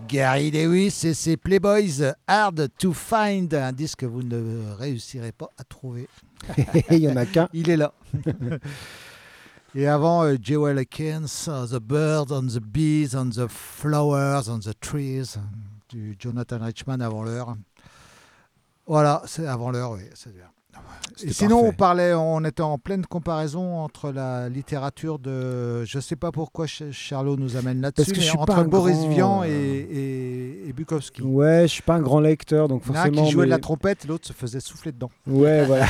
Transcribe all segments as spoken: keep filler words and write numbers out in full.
Gary Lewis et ses Playboys, Hard to Find, un disque que vous ne réussirez pas à trouver. Il n'y en a qu'un. Il est là. Et avant, uh, Jewel Akins, uh, The Birds on the Bees, on the Flowers, on the Trees, du Jonathan Richman avant l'heure. Voilà, c'est avant l'heure, oui, c'est bien. Et sinon, parfait. on parlait, on était en pleine comparaison entre la littérature de, je ne sais pas pourquoi Charlot nous amène là-dessus, mais entre Boris grand... Vian et, et, et Bukowski. Ouais, je suis pas un grand lecteur, donc forcément. L'un qui jouait mais... de la trompette, l'autre se faisait souffler dedans. Ouais, voilà.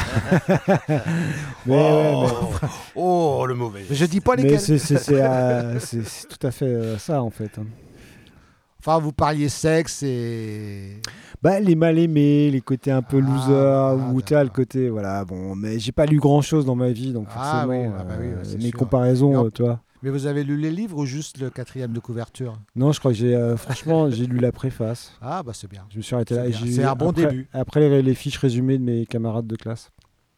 mais, oh, ouais, mais... oh, le mauvais. Mais je dis pas lesquels. Mais c'est, c'est, c'est, euh, c'est, c'est tout à fait euh, ça en fait. Enfin, vous parliez sexe et. Bah, les mal aimés, les côtés un peu ah, loser, ah, ou tu as le côté, voilà, bon, mais j'ai pas lu grand chose dans ma vie, donc forcément, ah, oui, ah, bah oui, euh, mes sûr. comparaisons, euh, toi. Mais vous avez lu les livres ou juste le quatrième de couverture? Non, je crois que j'ai, euh, franchement, j'ai lu la préface. Ah, bah c'est bien. Je me suis arrêté c'est là. Et j'ai, c'est un bon après, début. Après les, les fiches résumées de mes camarades de classe.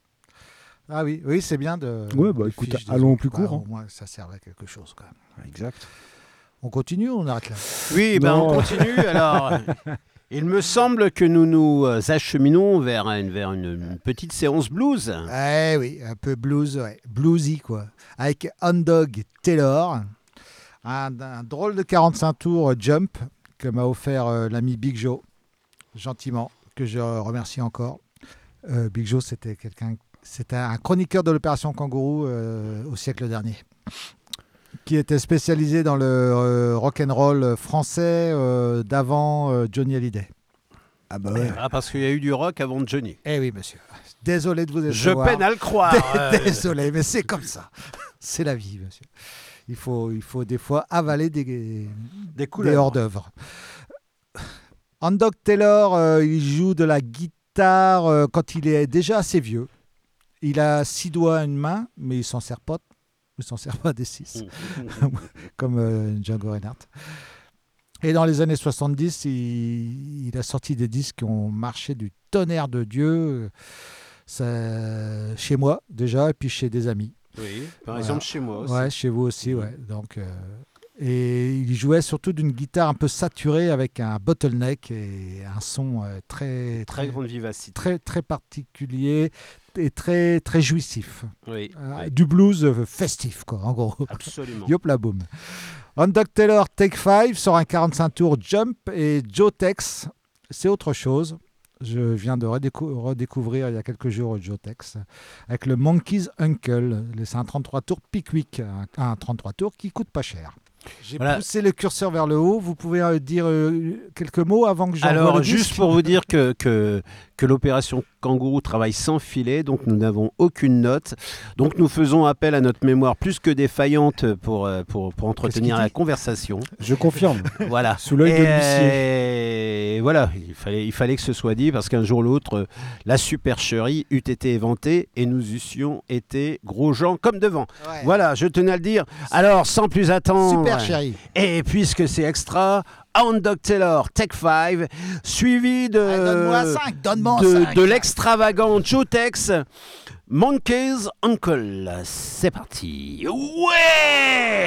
Ah oui, oui, c'est bien de. Ouais, bah écoute, allons au plus court. Bah, hein. Au moins, ça servait à quelque chose quand même. Exact. On continue ou on arrête là? Oui, ben on continue. Alors, il me semble que nous nous acheminons vers, une, vers une, une petite séance blues. Eh oui, un peu blues, ouais. Bluesy quoi. Avec Hound Dog Taylor, un, un drôle de quarante-cinq tours Jump que m'a offert euh, l'ami Big Joe, gentiment, que je remercie encore. Euh, Big Joe, c'était quelqu'un, c'était un chroniqueur de l'opération Kangourou euh, au siècle dernier, qui était spécialisé dans le euh, rock'n'roll français euh, d'avant euh, Johnny Hallyday. Ah bah ouais. Ah, parce qu'il y a eu du rock avant Johnny. Eh oui, monsieur. Désolé de vous Je décevoir. peine à le croire. D- Désolé, mais c'est comme ça. C'est la vie, monsieur. Il faut, il faut des fois avaler des, des, des hors-d'œuvre. Hound Dog Taylor, euh, il joue de la guitare euh, quand il est déjà assez vieux. Il a six doigts à une main, mais il s'en sert pas. Il s'en sert pas des six, comme euh, Django Reinhardt. Et dans les années soixante-dix, il, il a sorti des disques qui ont marché du tonnerre de Dieu, ça, chez moi déjà, et puis chez des amis. Oui, par voilà. exemple chez moi aussi. Ouais, chez vous aussi, ouais. Donc, euh, et il jouait surtout d'une guitare un peu saturée avec un bottleneck et un son euh, très, très... Très grande vivacité. Très, très particulier et très, très jouissif. Oui, euh, oui. Du blues festif, quoi, en gros. Absolument. Yop la boum. Hound Dog Taylor Take five sort un quarante-cinq tours Jump et Joe Tex, c'est autre chose. Je viens de redécou- redécouvrir il y a quelques jours Joe Tex avec le Monkey's Uncle. C'est un trente-trois tours Pickwick, un, un trente-trois tours qui coûte pas cher. J'ai voilà. poussé le curseur vers le haut. Vous pouvez euh, dire euh, quelques mots avant que j'envoie le disque? Alors, juste pour vous dire que, que, que l'opération Kangourou travaille sans filet, donc nous n'avons aucune note. Donc nous faisons appel à notre mémoire plus que défaillante pour, pour, pour entretenir la conversation. Je confirme. Voilà. Sous l'œil de l'huissier. Et voilà, il fallait, il fallait que ce soit dit parce qu'un jour ou l'autre, la supercherie eût été éventée et nous eussions été gros gens comme devant. Ouais. Voilà, je tenais à le dire. Alors, sans plus attendre... Super chérie. Et puisque c'est extra, Hound Dog Taylor, Take five, suivi de, ah, donne-moi cinq, donne-moi de, cinq. de l'extravagant Joe Tex, Monkey's Uncle. C'est parti. Ouais!